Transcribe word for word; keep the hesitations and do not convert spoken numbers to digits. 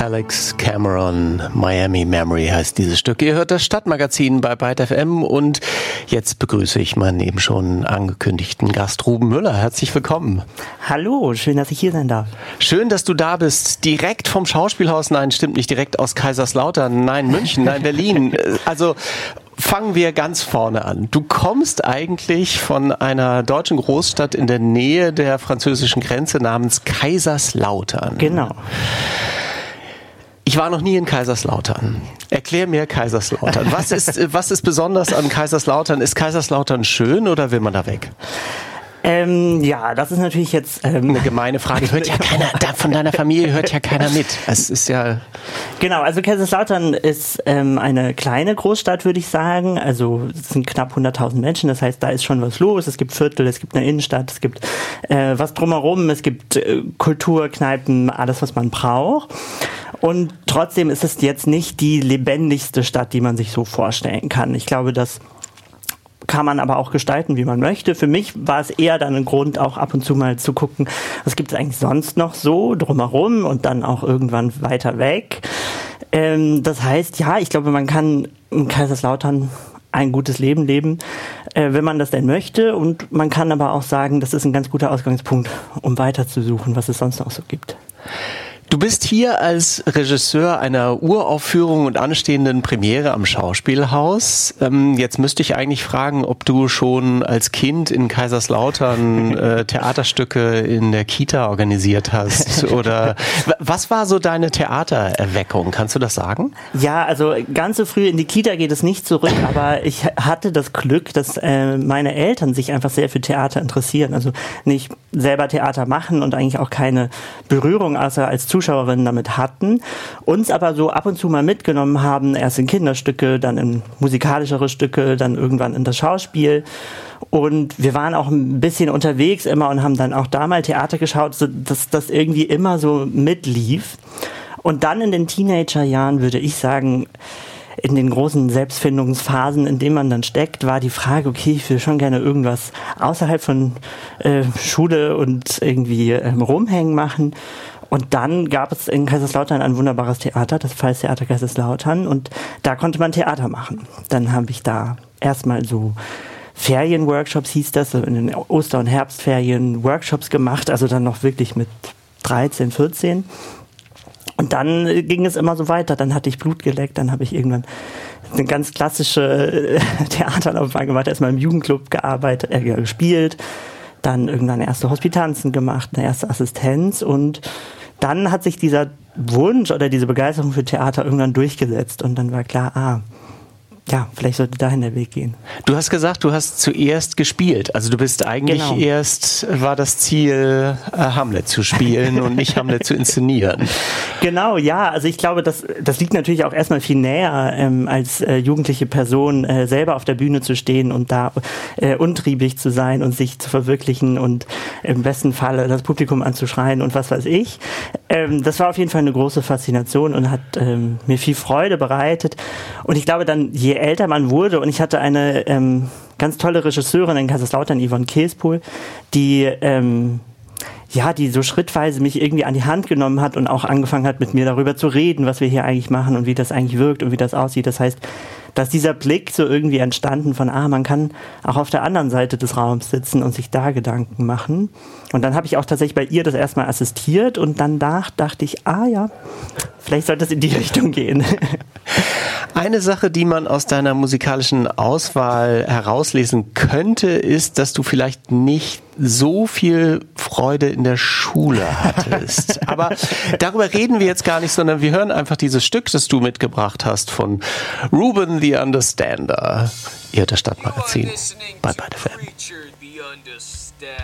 Alex Cameron, Miami Memory heißt dieses Stück. Ihr hört das Stadtmagazin bei Byte F M und jetzt begrüße ich meinen eben schon angekündigten Gast Ruben Müller. Herzlich willkommen. Hallo, schön, dass ich hier sein darf. Schön, dass du da bist. Direkt vom Schauspielhaus? Nein, stimmt nicht. Direkt aus Kaiserslautern? Nein, München? Nein, Berlin. Also fangen wir ganz vorne an. Du kommst eigentlich von einer deutschen Großstadt in der Nähe der französischen Grenze namens Kaiserslautern. Genau. Ich war noch nie in Kaiserslautern. Erklär mir Kaiserslautern. Was ist, was ist besonders an Kaiserslautern? Ist Kaiserslautern schön oder will man da weg? Ähm, ja, das ist natürlich jetzt ähm, eine gemeine Frage. Hört ja keiner, da von deiner Familie hört ja keiner mit. Es ist ja genau. Also Kaiserslautern ist ähm, eine kleine Großstadt, würde ich sagen. Also es sind knapp hunderttausend Menschen. Das heißt, da ist schon was los. Es gibt Viertel, es gibt eine Innenstadt, es gibt äh, was drumherum. Es gibt äh, Kultur, Kneipen, alles, was man braucht. Und trotzdem ist es jetzt nicht die lebendigste Stadt, die man sich so vorstellen kann. Ich glaube, dass kann man aber auch gestalten, wie man möchte. Für mich war es eher dann ein Grund, auch ab und zu mal zu gucken, was gibt es eigentlich sonst noch so drumherum und dann auch irgendwann weiter weg. Ähm, das heißt, ja, ich glaube, man kann in Kaiserslautern ein gutes Leben leben, äh, wenn man das denn möchte. Und man kann aber auch sagen, das ist ein ganz guter Ausgangspunkt, um weiter zu suchen, was es sonst noch so gibt. Du bist hier als Regisseur einer Uraufführung und anstehenden Premiere am Schauspielhaus. Ähm, jetzt müsste ich eigentlich fragen, ob du schon als Kind in Kaiserslautern äh, Theaterstücke in der Kita organisiert hast oder was war so deine Theatererweckung? Kannst du das sagen? Ja, also ganz so früh in die Kita geht es nicht zurück, aber ich hatte das Glück, dass äh, meine Eltern sich einfach sehr für Theater interessieren. Also nicht selber Theater machen und eigentlich auch keine Berührung außer als Zuschauerinnen damit hatten, uns aber so ab und zu mal mitgenommen haben, erst in Kinderstücke, dann in musikalischere Stücke, dann irgendwann in das Schauspiel. Und wir waren auch ein bisschen unterwegs immer und haben dann auch da mal Theater geschaut, so dass das irgendwie immer so mitlief. Und dann in den Teenagerjahren würde ich sagen, in den großen Selbstfindungsphasen, in denen man dann steckt, war die Frage, okay, ich will schon gerne irgendwas außerhalb von äh, Schule und irgendwie ähm, rumhängen machen. Und dann gab es in Kaiserslautern ein wunderbares Theater, das Pfalztheater Kaiserslautern, und da konnte man Theater machen. Dann habe ich da erstmal so Ferienworkshops, hieß das, so in den Oster- und Herbstferien Workshops gemacht, also dann noch wirklich mit dreizehn, vierzehn. Und dann ging es immer so weiter, dann hatte ich Blut geleckt, dann habe ich irgendwann eine ganz klassische Theaterlaufbahn gemacht, erstmal im Jugendclub gearbeitet, äh, gespielt, dann irgendwann erste Hospitanzen gemacht, eine erste Assistenz und dann hat sich dieser Wunsch oder diese Begeisterung für Theater irgendwann durchgesetzt und dann war klar, ah, ja, vielleicht sollte dahin der Weg gehen. Du hast gesagt, du hast zuerst gespielt. Also du bist eigentlich genau. erst, war das Ziel, Hamlet zu spielen und nicht Hamlet zu inszenieren. Genau, ja. Also ich glaube, das, das liegt natürlich auch erstmal viel näher, ähm, als äh, jugendliche Person äh, selber auf der Bühne zu stehen und da äh, untriebig zu sein und sich zu verwirklichen und im besten Falle das Publikum anzuschreien und was weiß ich. Ähm, das war auf jeden Fall eine große Faszination und hat ähm, mir viel Freude bereitet. Und ich glaube dann, je älter man wurde, und ich hatte eine ähm, ganz tolle Regisseurin in Kaiserslautern, Yvonne Keespohl, die ähm, ja, die so schrittweise mich irgendwie an die Hand genommen hat und auch angefangen hat, mit mir darüber zu reden, was wir hier eigentlich machen und wie das eigentlich wirkt und wie das aussieht. Das heißt, dass dieser Blick so irgendwie entstanden von, ah, man kann auch auf der anderen Seite des Raums sitzen und sich da Gedanken machen. Und dann habe ich auch tatsächlich bei ihr das erstmal assistiert und danach dachte ich, ah ja, vielleicht sollte es in die Richtung gehen. Eine Sache, die man aus deiner musikalischen Auswahl herauslesen könnte, ist, dass du vielleicht nicht so viel Freude in der Schule hattest. Aber darüber reden wir jetzt gar nicht, sondern wir hören einfach dieses Stück, das du mitgebracht hast von Ruben the Understander. Ihr hört das Stadtmagazin bei Byte F M.